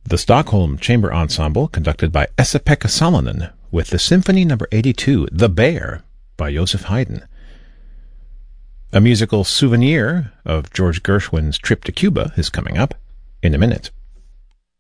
The Stockholm Chamber Ensemble, conducted by Esa-Pekka Salonen, with the Symphony No. 82, The Bear, by Joseph Haydn. A musical souvenir of George Gershwin's trip to Cuba is coming up in a minute.